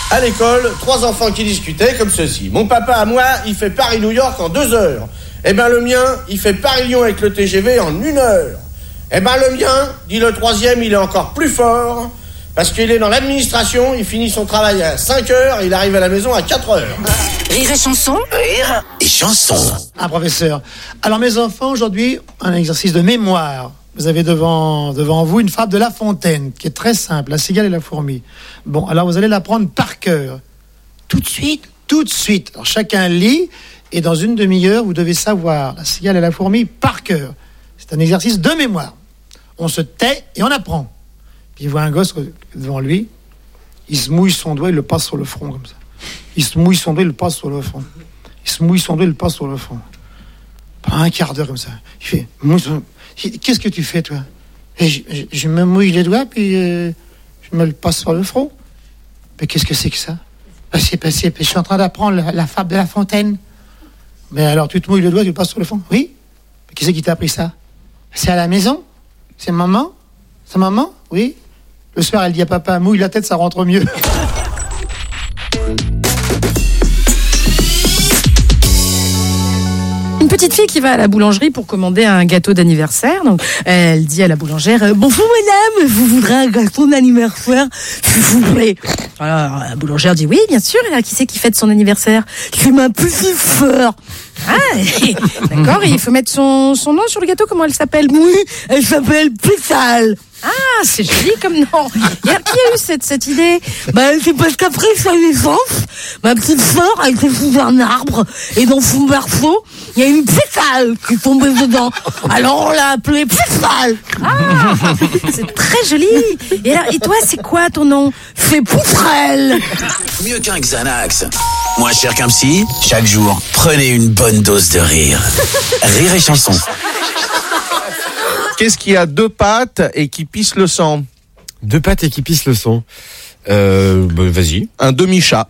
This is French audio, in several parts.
À l'école, 3 enfants qui discutaient comme ceci. Mon papa à moi, il fait Paris-New York en 2 heures. Eh ben le mien, il fait Paris-Lyon avec le TGV en 1 heure. Eh ben le mien, dit le 3e, il est encore plus fort, parce qu'il est dans l'administration, il finit son travail à 5 heures, et il arrive à la maison à 4 heures. Rire et chanson. Rire et chanson. Ah, professeur. Alors, mes enfants, aujourd'hui, un exercice de mémoire. Vous avez devant vous une fable de La Fontaine, qui est très simple, la cigale et la fourmi. Bon, alors vous allez l'apprendre par cœur. Tout de suite. Alors, chacun lit, et dans une demi-heure, vous devez savoir la cigale et la fourmi par cœur. C'est un exercice de mémoire. On se tait et on apprend. Puis il voit un gosse devant lui, il se mouille son doigt, il le passe sur le front, comme ça. Il se mouille son doigt, il le passe sur le front. Il se mouille son doigt, il le passe sur le front. Pendant un quart d'heure, comme ça. Il fait... Qu'est-ce que tu fais, toi? Et je me mouille les doigts, puis je me le passe sur le front. Mais qu'est-ce que c'est que ça? Je suis en train d'apprendre la fable de La Fontaine. Mais alors, tu te mouilles le doigt, tu le passes sur le front? Oui. Mais qui c'est qui t'a appris ça? C'est à la maison? C'est maman? C'est maman? Oui. Le soir, elle dit à papa, mouille la tête, ça rentre mieux. Une petite fille qui va à la boulangerie pour commander un gâteau d'anniversaire. Donc, elle dit à la boulangère, bonjour madame, vous voudrez un gâteau d'anniversaire, s'il vous plaît. Alors, la boulangère dit oui, bien sûr. Et là, qui c'est qui fête son anniversaire? C'est ma petite sœur. Ah, d'accord, et il faut mettre son nom sur le gâteau. Comment elle s'appelle? Oui, elle s'appelle Pétale. Ah, c'est joli comme nom. Qui a eu cette idée? C'est parce qu'après sa naissance, ma petite sœur, elle était sous un arbre, et dans son berceau, il y a une pétale qui tombait dedans. Alors on l'a appelée Pétale. Ah, c'est très joli. Et toi, c'est quoi ton nom? C'est Poutrelle. Mieux qu'un Xanax. Moins cher qu'un psy. Chaque jour, prenez une bonne dose de rire. Rire et chanson. Qu'est-ce qui a 2 pattes et qui pisse le sang? 2 pattes et qui pisse le sang. Vas-y. Un demi-chat.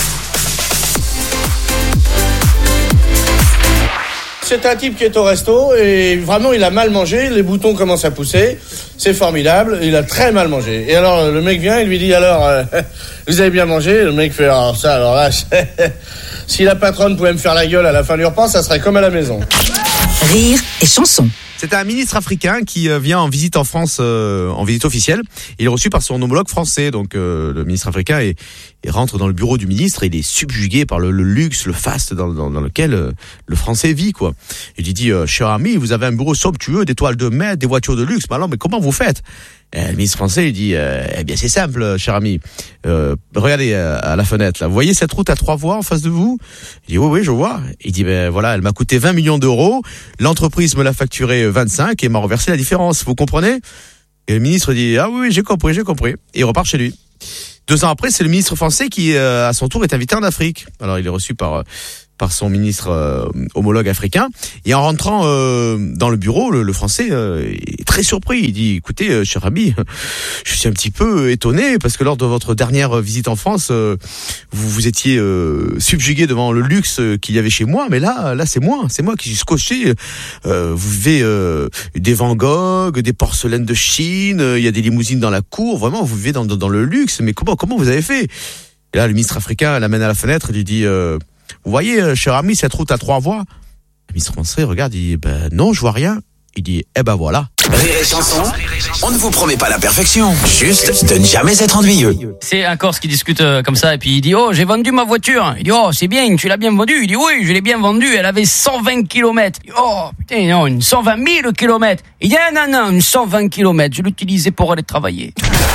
C'est un type qui est au resto et vraiment il a mal mangé, les boutons commencent à pousser, c'est formidable, il a très mal mangé. Et alors le mec vient, il lui dit alors, vous avez bien mangé? Le mec fait alors là, si la patronne pouvait me faire la gueule à la fin du repas, ça serait comme à la maison. Rire et chanson. C'est un ministre africain qui vient en visite en France, en visite officielle. Il est reçu par son homologue français. Donc le ministre africain rentre dans le bureau du ministre et il est subjugué par le luxe, le faste dans lequel le français vit, quoi. Il lui dit, cher ami, vous avez un bureau somptueux, des toiles de maître, des voitures de luxe. Mais alors, mais comment vous faites? Le ministre français lui dit, eh bien c'est simple, cher ami. Regardez à la fenêtre là. Vous voyez cette route à 3 voies en face de vous? Il dit oui, je vois. Il dit ben voilà, elle m'a coûté 20 millions d'euros. L'entreprise me l'a facturé 25 et m'a reversé la différence. Vous comprenez? Et le ministre dit ah oui, j'ai compris. Et il repart chez lui. 2 ans après, c'est le ministre français qui, à son tour, est invité en Afrique. Alors il est reçu par son ministre homologue africain. Et en rentrant dans le bureau, le français est très surpris. Il dit, écoutez, cher ami, je suis un petit peu étonné parce que lors de votre dernière visite en France, vous étiez subjugué devant le luxe qu'il y avait chez moi. Mais là c'est moi qui suis scotché. Vous vivez des Van Gogh, des porcelaines de Chine, il y a des limousines dans la cour. Vraiment, vous vivez dans le luxe. Mais comment vous avez fait? Et là, le ministre africain l'amène à la fenêtre et lui dit... vous voyez, cher ami, cette route à 3 voies? Le ministre français regarde, il dit, ben non, je vois rien. Il dit, eh ben voilà. Rire et chanson, on ne vous promet pas la perfection, juste de ne jamais être ennuyeux. C'est un Corse qui discute comme ça, et puis il dit, oh, j'ai vendu ma voiture. Il dit, oh, c'est bien, tu l'as bien vendue. Il dit, oui, je l'ai bien vendue, elle avait 120 km. Il dit, oh, putain, non, une 120 000 km. Il dit, non, une 120 km, je l'utilisais pour aller travailler.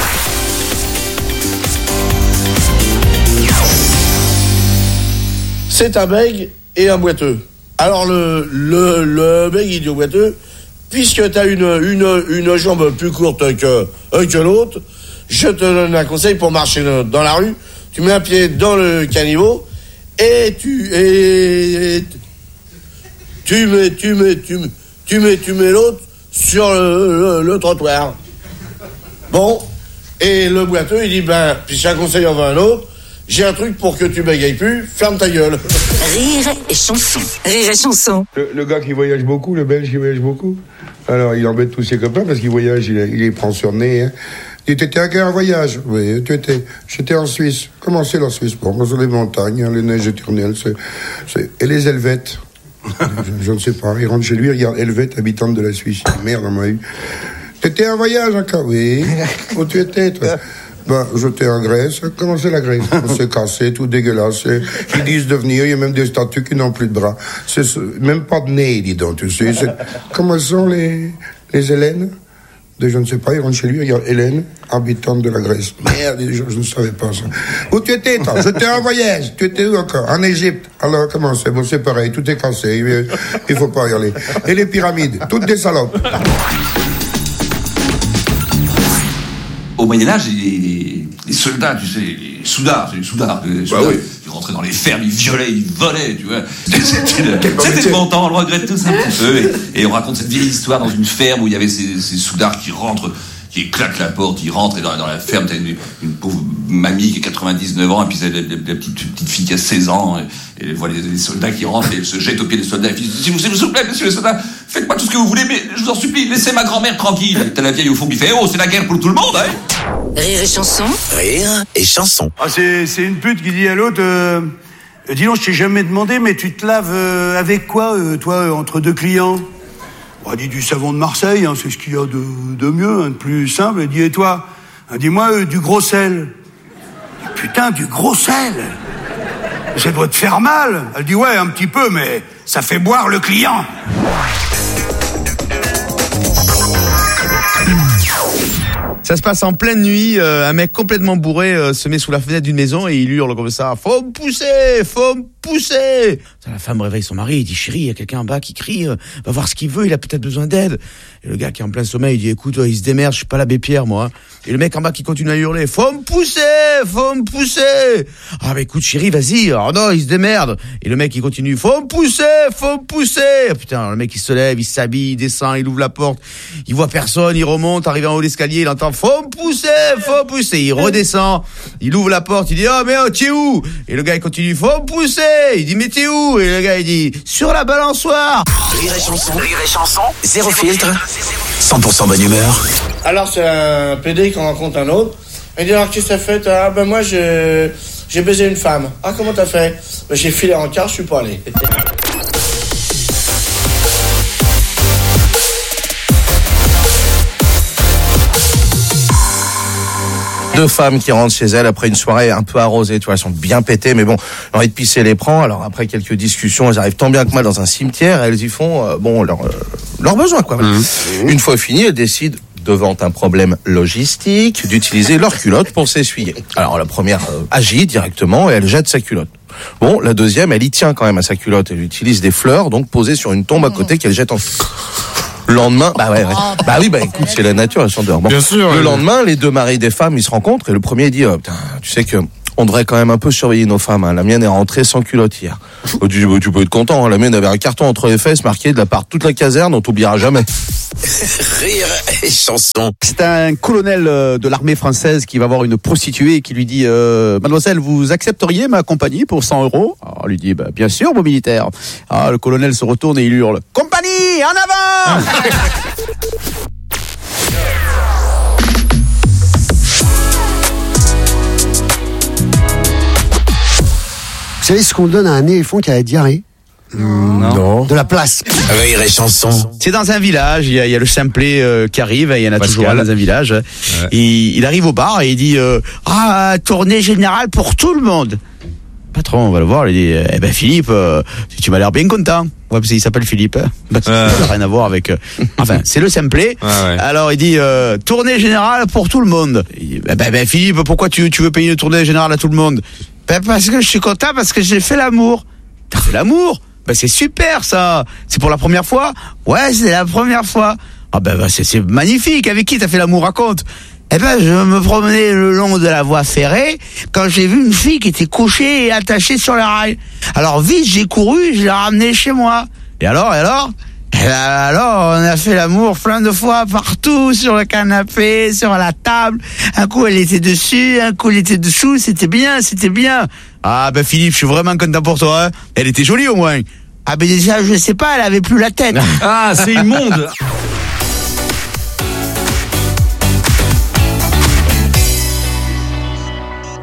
C'est un bègue et un boiteux. Alors le bègue il dit au boiteux, puisque t'as une jambe plus courte que l'autre, je te donne un conseil pour marcher dans la rue. Tu mets un pied dans le caniveau et tu mets l'autre sur le trottoir. Bon, et le boiteux il dit puis un conseil en va un autre. J'ai un truc pour que tu bégayes plus, ferme ta gueule. Rire et chanson. Rire et chanson. Le gars qui voyage beaucoup, le Belge qui voyage beaucoup, alors il embête tous ses copains parce qu'il voyage, il les prend sur le nez. Hein. Il était à quel voyage? Oui, j'étais en Suisse. Comment c'est la Suisse? Bon, sur les montagnes, les neiges éternelles, et les Helvètes. je ne sais pas. Il rentre chez lui, il regarde Helvète, habitante de la Suisse. Merde, on m'a eu. T'étais en voyage encore? Oui. Où tu étais, toi? J'étais en Grèce. Comment c'est la Grèce? C'est cassé, tout dégueulasse. Ils disent de venir, il y a même des statues qui n'ont plus de bras. Même pas de nez, dis donc, tu sais. Comment sont les Hélènes? Je ne sais pas, il rentre chez lui, il regarde Hélène, habitante de la Grèce. Merde, je ne savais pas ça. Où tu étais, toi? J'étais en voyage. Tu étais où encore? En Égypte. Alors, comment c'est? Bon, c'est pareil, tout est cassé. Il faut pas y aller. Et les pyramides, toutes des salopes. Au Moyen-Âge, les soldats, tu sais, les soudards, ils rentraient dans les fermes, ils violaient, ils volaient, tu vois. C'était le bon temps, on le regrette tous un petit peu. Et on raconte cette vieille histoire dans une ferme où il y avait ces soudards qui rentrent, qui claquent la porte, ils rentrent, et dans la ferme, t'as une pauvre mamie qui a 99 ans, et puis c'est la petite fille qui a 16 ans, et elle voit les soldats qui rentrent, et elle se jette au pied des soldats, et puis s'il vous plaît, messieurs les soldats, faites pas tout ce que vous voulez, mais je vous en supplie, laissez ma grand-mère tranquille. Et t'as la vieille au fond qui fait, oh, c'est la guerre pour tout le monde, hein. Rire et chanson. Rire et chanson. Ah, c'est une pute qui dit à l'autre, dis donc, je t'ai jamais demandé, mais tu te laves avec quoi, toi, entre deux clients? On dit du savon de Marseille, hein, c'est ce qu'il y a de mieux, hein, de plus simple. Elle dit, et toi? Dis-moi, du gros sel. Putain, du gros sel? Ça doit te faire mal. Elle dit, ouais, un petit peu, mais ça fait boire le client. Ça se passe en pleine nuit, un mec complètement bourré se met sous la fenêtre d'une maison et il hurle comme ça, faut me pousser. La femme réveille son mari, il dit, chérie, il y a quelqu'un en bas qui crie, va voir ce qu'il veut, il a peut-être besoin d'aide. Et le gars qui est en plein sommeil, il dit, écoute, il se démerde, je suis pas l'abbé Pierre, moi. Et le mec en bas qui continue à hurler, faut me pousser. Ah bah écoute, chérie, vas-y. Oh non, il se démerde. Et le mec il continue, faut me pousser. Putain, le mec il se lève, il s'habille, il descend, il ouvre la porte, il voit personne, il remonte, arrivé en haut de l'escalier, il entend, faut me pousser. Il redescend, il ouvre la porte, il dit, oh mais oh, t'es où? Et le gars il continue, faut me pousser. Il dit, mais t'es où? Et le gars il dit, sur la balançoire. Rire et chanson. Zéro filtre. 100% bonne humeur. Alors c'est un PD qui rencontre un autre. Il dit, alors qu'est-ce que t'as fait? Ah ben moi j'ai baisé une femme. Ah comment t'as fait? Ben, j'ai filé en car, je suis pas allé. Deux femmes qui rentrent chez elles après une soirée un peu arrosée, tu vois, elles sont bien pétées, mais bon, l'envie de pisser les prend. Alors après quelques discussions, elles arrivent tant bien que mal dans un cimetière, et elles y font leurs besoins, quoi. Une fois fini, elles décident, devant un problème logistique, d'utiliser leur culotte pour s'essuyer. Alors la première agit directement et elle jette sa culotte. Bon, la deuxième, elle y tient quand même à sa culotte. Elle utilise des fleurs, donc posées sur une tombe à côté qu'elle jette en... Le lendemain, écoute, c'est la nature, elles sont dehors. Bon, bien sûr. Le lendemain, les deux maris des femmes, ils se rencontrent et le premier dit, putain, tu sais que on devrait quand même un peu surveiller nos femmes. Hein. La mienne est rentrée sans culotte hier. Tu peux être content. Hein. La mienne avait un carton entre les fesses marqué de la part de toute la caserne, on t'oubliera jamais. Rire et chanson. C'est un colonel de l'armée française qui va voir une prostituée et qui lui dit, mademoiselle, vous accepteriez ma compagnie pour 100 €? Alors, elle lui dit, bien sûr, mon militaire. Ah, le colonel se retourne et il hurle, compagnie, en avant! Vous savez ce qu'on donne à un éléphant qui a la diarrhée? Non. De la place. Rire et chanson. C'est dans un village, il y a le simplet qui arrive, il y en a toujours un dans un village. Ouais. Et il arrive au bar et il dit tournée générale pour tout le monde. Patron, on va le voir, il dit Philippe, tu m'as l'air bien content. Ouais, parce qu'il s'appelle Philippe. Ça n'a rien à voir avec. Enfin, c'est le simplet. Ouais. Alors il dit tournée générale pour tout le monde. Il dit, Philippe, pourquoi tu veux payer une tournée générale à tout le monde? Parce que je suis content, parce que j'ai fait l'amour. T'as fait l'amour? C'est super ça. C'est pour la première fois? Ouais, c'est la première fois. Ah c'est magnifique. Avec qui t'as fait l'amour? Raconte. Je me promenais le long de la voie ferrée quand j'ai vu une fille qui était couchée et attachée sur la rail. Alors vite, j'ai couru, je l'ai ramenée chez moi. Et alors, on a fait l'amour plein de fois partout, sur le canapé, sur la table. Un coup, elle était dessus, un coup, elle était dessous. C'était bien. Ah Philippe, je suis vraiment content pour toi. Hein. Elle était jolie au moins. Ah déjà, je sais pas, elle avait plus la tête. Ah, c'est immonde.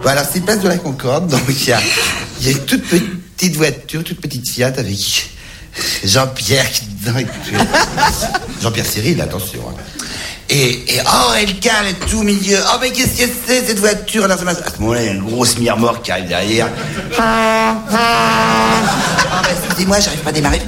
Bon, alors, c'est place de la Concorde, donc il y a une toute petite voiture, toute petite Fiat avec Jean-Pierre qui est dedans. Jean-Pierre Cyril, attention. Hein. Et elle cale tout au milieu. Oh, mais qu'est-ce que c'est cette voiture? Alors, à ce moment-là, il y a une grosse mire-morte qui arrive derrière. Excusez-moi, j'arrive pas à démarrer.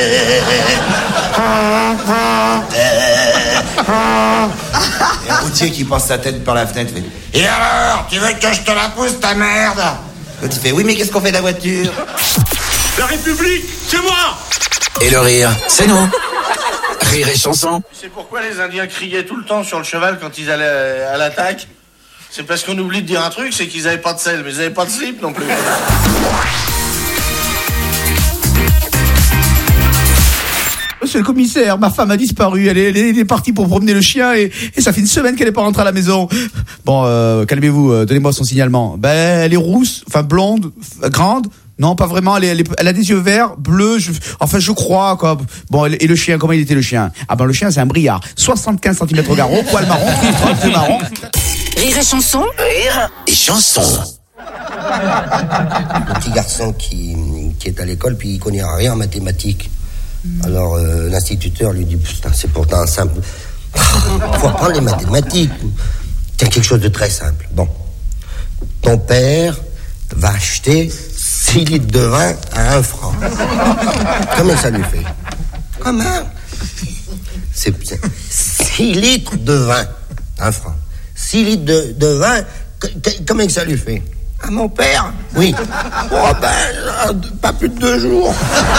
Et un routier qui passe sa tête par la fenêtre fait: et alors, tu veux que je te la pousse, ta merde? L'autre il fait: oui, mais qu'est-ce qu'on fait de la voiture? La République, c'est moi! Et le rire, c'est nous. Rire et chanson. Tu sais pourquoi les Indiens criaient tout le temps sur le cheval quand ils allaient à l'attaque? C'est parce qu'on oublie de dire un truc, c'est qu'ils avaient pas de sel, mais ils avaient pas de slip non plus. Monsieur le commissaire, ma femme a disparu. Elle est partie pour promener le chien et ça fait une semaine qu'elle n'est pas rentrée à la maison. Bon, calmez-vous, donnez-moi son signalement. Ben, elle est rousse, enfin blonde, grande. Non, pas vraiment. Elle a des yeux verts, bleus. Je crois quoi. Bon, et le chien, comment il était le chien? Ah ben le chien, c'est un briard. 75 cm au garrot, poil marron, fil marron. Rire et chanson. Rire et chanson. Le petit garçon qui est à l'école puis il connaît rien en mathématiques. Alors l'instituteur lui dit: putain, c'est pourtant simple. Faut apprendre les mathématiques. Tiens, quelque chose de très simple. Bon, ton père va acheter 6 litres de vin à 1 franc. Combien ça lui fait? Comment? C'est 6 litres de vin, 1 franc. 6 litres de vin, combien ça lui fait? À mon père? Oui. Oh ben, pas plus de 2 jours.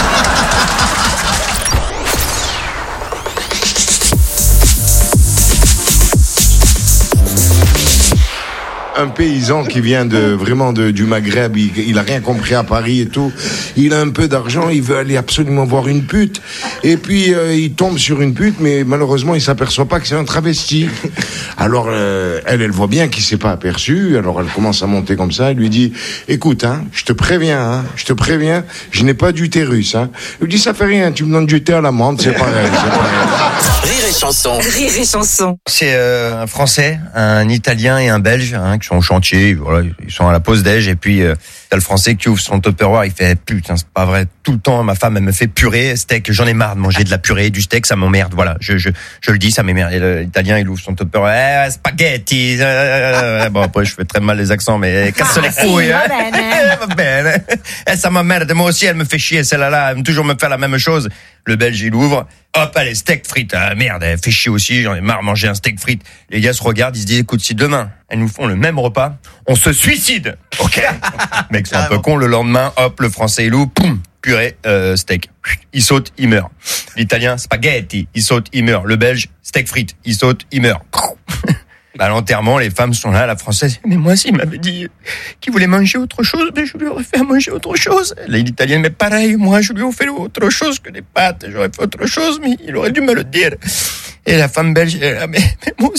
Un paysan qui vient vraiment du Maghreb, il a rien compris à Paris et tout. Il a un peu d'argent, il veut aller absolument voir une pute. Et puis il tombe sur une pute, mais malheureusement il s'aperçoit pas que c'est un travesti. Alors elle voit bien qu'il s'est pas aperçu. Alors elle commence à monter comme ça. Elle lui dit: écoute, je te préviens, je n'ai pas d'utérus. Il lui dit: ça fait rien, tu me donnes du thé à l'amande, c'est pareil. Rire et chanson. Rire et chanson. C'est un Français, un Italien et un Belge qui sont au chantier. Voilà, ils sont à la pause déj et puis t'as le Français qui ouvre son Tupperware. Il fait: putain, c'est pas vrai. Tout le temps, ma femme elle me fait purée, steak. J'en ai marre de manger de la purée, du steak, ça m'emmerde. Voilà, je le dis, ça m'emmerde. Et l'Italien il ouvre son Tupperware. Spaghetti. Bon après je fais très mal les accents, mais casse les couilles. Va bene. Ça m'emmerde. Moi aussi elle me fait chier celle-là. Elle me toujours me faire la même chose. Le Belge il ouvre. Hop, allez, steak frites. Ah, merde, elle fait chier aussi, j'en ai marre de manger un steak frites. Les gars se regardent, ils se disent: écoute, si demain, elles nous font le même repas, on se suicide. Ok. Mec, c'est un peu con, le lendemain, hop, le Français il ouvre, poum, purée, steak. Il saute, il meurt. L'Italien, spaghetti, il saute, il meurt. Le Belge, steak frites, il saute, il meurt. À l'enterrement, les femmes sont là, la Française: mais moi, s'il m'avait dit qu'il voulait manger autre chose, ben je lui aurais fait à manger autre chose. L'Italien: mais pareil, moi, je lui ai fait autre chose que des pâtes. J'aurais fait autre chose, mais il aurait dû me le dire. Et la femme belge: mais moi